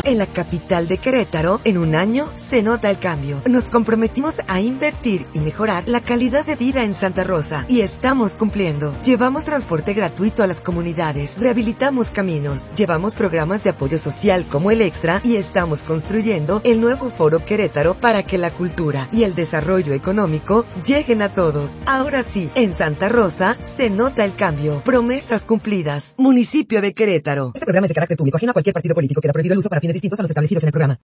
en la capital de Querétaro, en un año se nota el cambio. Nos comprometimos a invertir y mejorar la calidad de vida en Santa Rosa y estamos cumpliendo. Llevamos transporte gratuito a las comunidades, rehabilitamos caminos, llevamos programas de apoyo social como el Extra y estamos construyendo el nuevo Foro Querétaro para que la cultura y el desarrollo económico lleguen a todos. Ahora sí, en Santa Rosa se nota el cambio. Promesas cumplidas. Municipio de Querétaro. Este programa es de carácter público, ajeno a cualquier partido político. Queda prohibido el uso para fines distintos a los establecidos en el programa.